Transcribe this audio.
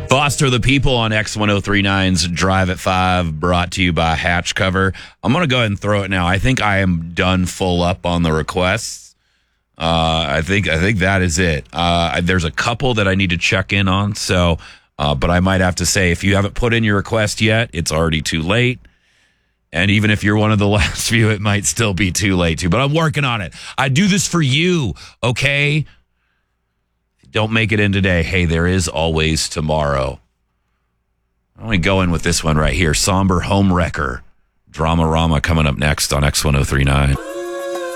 Foster the People on X1039's Drive at 5, brought to you by Hatch Cover. I'm going to go ahead and throw it now. I think I am done full up on the requests. I think that is it. There's a couple that I need to check in on, but I might have to say, if you haven't put in your request yet, it's already too late. And even if you're one of the last few, it might still be too late too. But I'm working on it. I do this for you, okay? Don't make it in today. Hey, there is always tomorrow. I'm going to go in with this one right here. Somber Home Wrecker. Dramarama coming up next on X1039.